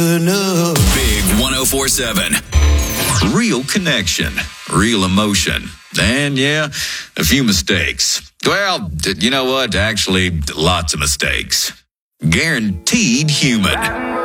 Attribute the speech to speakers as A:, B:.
A: Big 1047. Real connection, real emotion, and yeah, a few mistakes. Well, you know what? Actually, lots of mistakes. Guaranteed human.